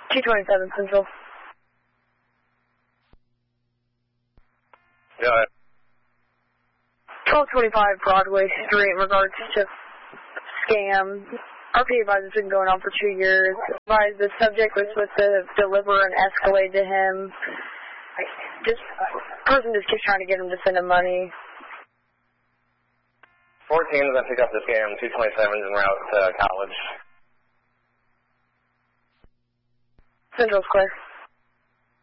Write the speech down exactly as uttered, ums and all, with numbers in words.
two twenty-seven Central. Yeah. twelve twenty-five Broadway Street in regards to scam. R P advised it's been going on for two years. Advised the subject was supposed to deliver and escalate to him. This person just keeps trying to get him to send him money. fourteen is going to pick up the scam. two twenty-seven is en route to college. Central's clear.